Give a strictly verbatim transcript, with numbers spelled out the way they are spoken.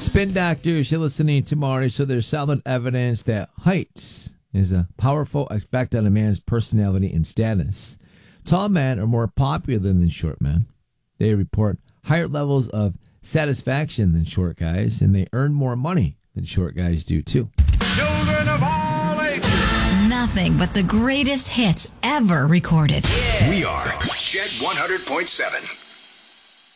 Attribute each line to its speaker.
Speaker 1: Spin Doctors, you're listening to Marty. So there's solid evidence that height is a powerful effect on a man's personality and status. Tall men are more popular than short men. They report higher levels of satisfaction than short guys, and they earn more money than short guys do, too.
Speaker 2: Children of all ages.
Speaker 3: Nothing but the greatest hits ever recorded.
Speaker 4: We are Jet one hundred point seven.